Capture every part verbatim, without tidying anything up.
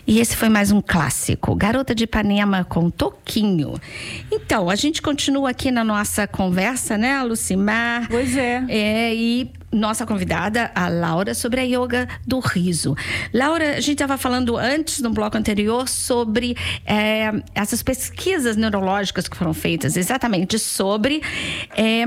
E esse foi mais um clássico, Garota de Ipanema com Toquinho. Então, a gente continua aqui na nossa conversa, né, Lucimar? Pois é. É, e nossa convidada, a Laura, sobre a yoga do riso. Laura, a gente estava falando antes, no bloco anterior, sobre é, essas pesquisas neurológicas que foram feitas exatamente sobre... É,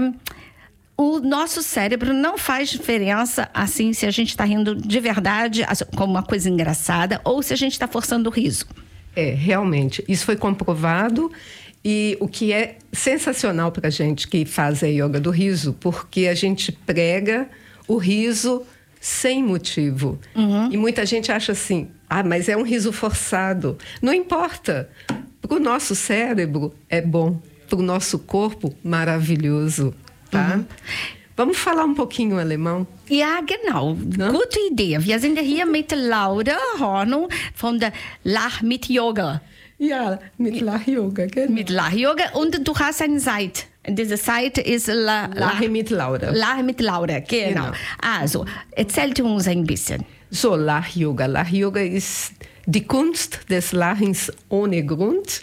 o nosso cérebro não faz diferença, assim, se a gente está rindo de verdade, como uma coisa engraçada, ou se a gente está forçando o riso. É, realmente. Isso foi comprovado. E o que é sensacional para a gente que faz a yoga do riso, porque a gente prega o riso sem motivo. Uhum. E muita gente acha assim, ah, mas é um riso forçado. Não importa. Para o nosso cérebro é bom. Para o nosso corpo, maravilhoso. Tá? Mhm. Vamos falar um pouquinho alemão? Ja, genau. Ne? Gute Idee. Wir sind hier mit Laura Hornung von der Lach mit Yoga. Ja, mit Lach Yoga, genau. Mit Lach Yoga. Und du hast eine Seite. Diese Seite ist La, Lache mit Laura. Lache mit Laura, genau. genau. Also, erzählt uns ein bisschen. So, Lach Yoga. Lach Yoga ist die Kunst des Lachens ohne Grund.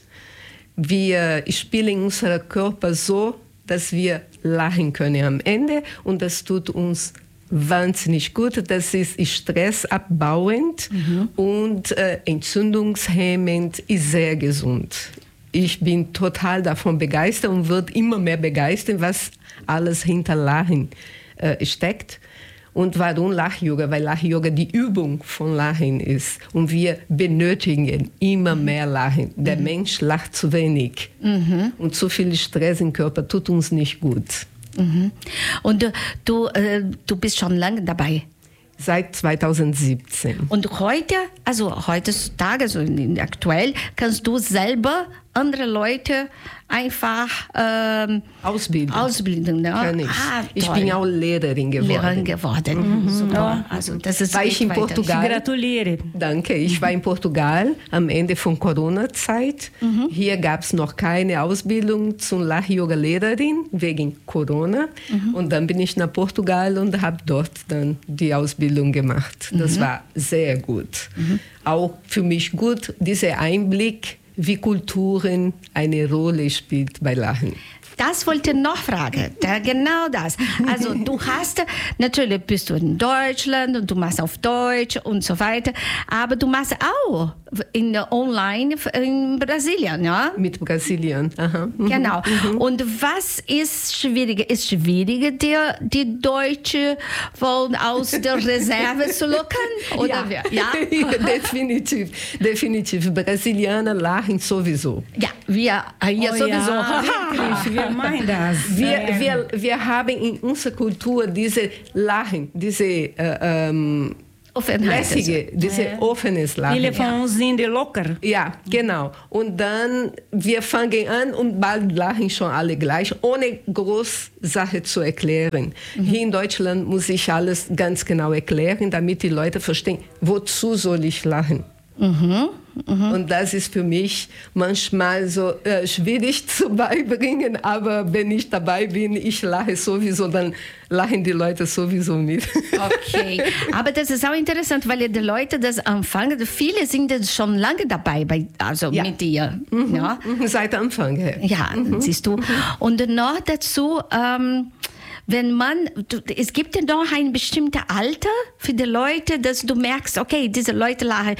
Wir spielen unseren Körper so, dass wir lachen können am Ende und das tut uns wahnsinnig gut. Das ist stressabbauend mhm. und äh, entzündungshemmend, ist sehr gesund. Ich bin total davon begeistert und wird immer mehr begeistern, was alles hinter Lachen äh, steckt. Und warum Lach-Yoga? Weil Lach-Yoga die Übung von Lachen ist. Und wir benötigen immer mehr Lachen. Der mhm. Mensch lacht zu wenig. Mhm. Und zu viel Stress im Körper tut uns nicht gut. Mhm. Und du, du, äh, du bist schon lange dabei? Seit zweitausendsiebzehn. Und heute, also heutzutage, also aktuell, kannst du selber andere Leute einfach ähm, ausbilden. Ausbilden, ne? Kann ich. Ah, ich bin auch Lehrerin geworden. Lehrerin geworden. Mhm. Super. Ja. Also das ist war ich in Portugal. Ich gratuliere. Danke. Ich war in Portugal am Ende von Corona-Zeit. Mhm. Hier gab es noch keine Ausbildung zum Lach-Yoga-Lehrerin wegen Corona. Mhm. Und dann bin ich nach Portugal und habe dort dann die Ausbildung gemacht. Das mhm. war sehr gut. Mhm. Auch für mich gut, dieser Einblick, wie Kulturen eine Rolle spielt bei Lachen. Das wollte ich noch fragen. Da, genau das. Also du hast, natürlich bist du in Deutschland und du machst auf Deutsch und so weiter, aber du machst auch in online in Brasilien, ja? Mit Brasilien, aha. Mhm. Genau. Mhm. Und was ist schwieriger? Ist schwieriger, die, die Deutsche von aus der Reserve zu locken? Oder ja, ja? ja definitiv. Definitiv. Brasilianer lachen sowieso. Ja, wir hier oh, sowieso. Ja, wirklich, wir meinen das. Wir, wir, wir haben in unserer Kultur diese Lachen, diese äh, ähm, lässige, diese ja. offenes Lachen. Viele von uns sind locker. Ja, genau. Und dann, wir fangen an und bald lachen schon alle gleich, ohne groß Sache zu erklären. Mhm. Hier in Deutschland muss ich alles ganz genau erklären, damit die Leute verstehen, wozu soll ich lachen. Mhm. Mhm. Und das ist für mich manchmal so äh, schwierig zu beibringen, aber wenn ich dabei bin, ich lache sowieso, dann lachen die Leute sowieso mit. Okay, aber das ist auch interessant, weil die Leute das anfangen, viele sind jetzt schon lange dabei, bei, also ja. mit dir. Mhm. Ja? Seit Anfang her. Ja, mhm. siehst du. Und noch dazu, ähm, wenn man, du, es gibt ja noch ein bestimmtes Alter für die Leute, dass du merkst, okay, diese Leute lachen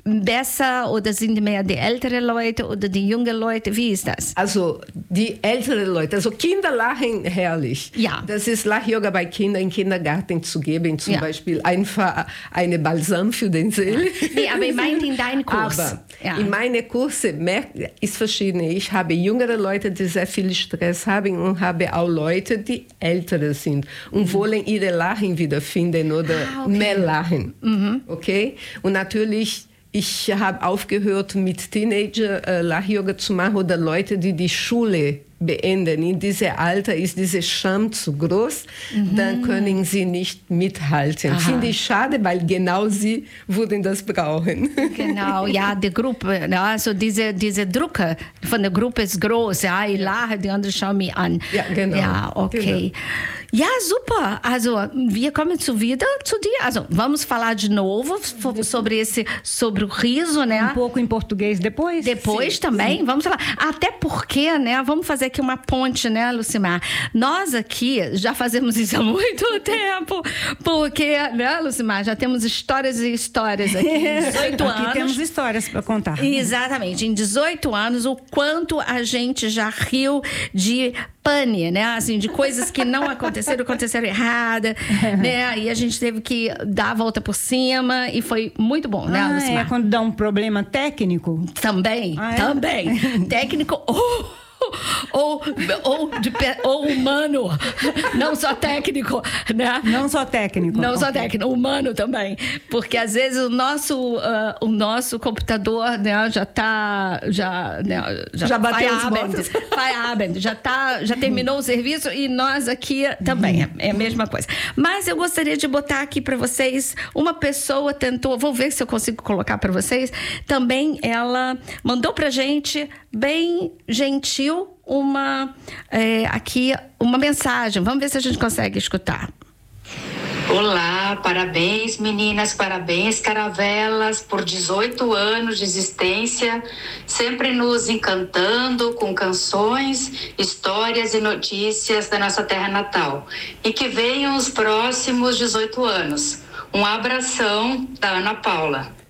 besser oder sind mehr die älteren Leute oder die jungen Leute? Wie ist das? Also die älteren Leute, also Kinder lachen herrlich. Ja. Das ist Lach-Yoga bei Kindern im Kindergarten zu geben, zum ja. Beispiel einfach eine Balsam für den Seele. Nee, aber ich meine in deinen Kurs. Aber ja. in meinen Kursen ist verschieden. Ich habe jüngere Leute, die sehr viel Stress haben und habe auch Leute, die älter sind und mhm. wollen ihre Lachen wiederfinden oder ah, okay. mehr lachen. Mhm. Okay? Und natürlich ich habe aufgehört, mit Teenager äh, Lach-Yoga zu machen oder Leute, die die Schule beenden. In diesem Alter ist diese Scham zu groß, mhm. dann können sie nicht mithalten. Aha. Finde ich schade, weil genau sie würden das brauchen. Genau, ja, die Gruppe, ja, also diese, diese Druck von der Gruppe ist groß. Ja, ich lache, die anderen schauen mich an. Ja, genau. Ja, okay. Genau. Ja, super. Also, wir kommen zu wieder zu dir. Also, vamos falar de novo sobre esse, sobre o riso, né? Um pouco em português depois? Depois Sim. também, Sim. vamos falar. Até porque, né? Vamos fazer aqui uma ponte, né, Lucimar? Nós aqui já fazemos isso há muito tempo, porque, né, Lucimar, já temos histórias e histórias aqui. dezoito Aqui anos. temos histórias para contar. Exatamente. Em dezoito anos, o quanto a gente já riu de pane, né? Assim, de coisas que não aconteceram, aconteceram errada, né? E a gente teve que dar a volta por cima e foi muito bom, né, Ah, Lucimar? é quando dá um problema técnico? Também, Ah, é? também. Técnico ou... Ou, ou, de, ou humano, não só técnico, né? Não só técnico. Não okay. só técnico, humano também. Porque às vezes o nosso, uh, o nosso computador, né, já tá. Já, né, já, Já bateu os Feierabend, votos. Feierabend, já, tá, já terminou o serviço e nós aqui também. É, é a mesma coisa. Mas eu gostaria de botar aqui para vocês, uma pessoa tentou, vou ver se eu consigo colocar para vocês. Também ela mandou pra gente, bem gentil, uma é, aqui uma mensagem. Vamos ver se a gente consegue escutar. Olá, parabéns meninas, parabéns caravelas por dezoito anos de existência, sempre nos encantando com canções, histórias e notícias da nossa terra natal. E que venham os próximos dezoito anos. Um abração da Ana Paula.